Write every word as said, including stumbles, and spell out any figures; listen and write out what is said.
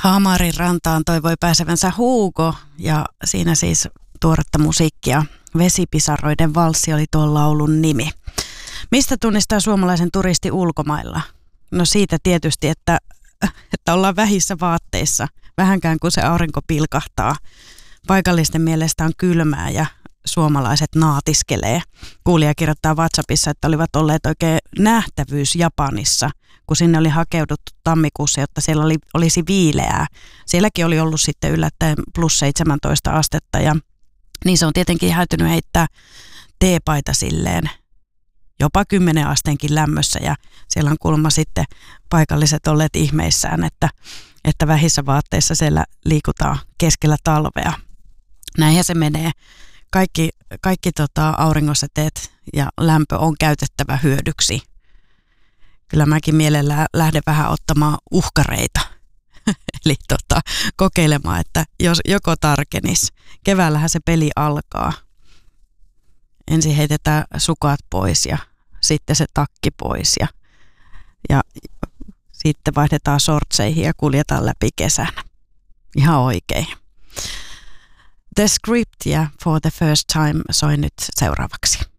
Haamarin rantaan toivoi pääsevänsä Hugo ja siinä siis tuoretta musiikkia. Vesipisaroiden valssi oli tuon laulun nimi. Mistä tunnistaa suomalaisen turisti ulkomailla? No siitä tietysti, että, että ollaan vähissä vaatteissa, vähänkään kun se aurinko pilkahtaa. Paikallisten mielestä on kylmää ja suomalaiset naatiskelee. Kuulija kirjoittaa WhatsAppissa, että olivat olleet oikein nähtävyys Japanissa, kun sinne oli hakeuduttu tammikuussa, jotta siellä oli, olisi viileää. Sielläkin oli ollut sitten yllättäen plus seitsemäntoista astetta ja niin se on tietenkin häytynyt heittää teepaita silleen jopa kymmenen asteenkin lämmössä ja siellä on kuulemma sitten paikalliset olleet ihmeissään, että, että vähissä vaatteissa siellä liikutaan keskellä talvea. Näinhän se menee. Kaikki, kaikki tota, auringosäteet ja lämpö on käytettävä hyödyksi. Kyllä mäkin mielellään lähden vähän ottamaan uhkareita. Eli tota, kokeilemaan, että jos joko tarkenis. Keväällähän se peli alkaa. Ensin heitetään sukat pois ja sitten se takki pois ja, ja sitten vaihdetaan sortseihin ja kuljetaan läpi kesänä. Ihan oikein. The Script ja For the First Time soi nyt seuraavaksi.